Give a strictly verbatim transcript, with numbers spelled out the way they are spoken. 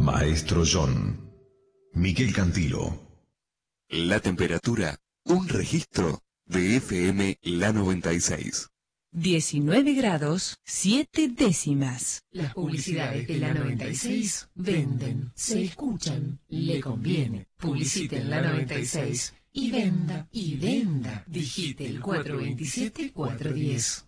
Maestro John. Miguel Cantilo. La temperatura, un registro de F M La noventa y seis. diecinueve grados, siete décimas. Las publicidades de la noventa y seis venden, se escuchan, le conviene. Publicite en la noventa y seis y venda, y venda. Digite el cuatro dos siete, cuatro uno cero.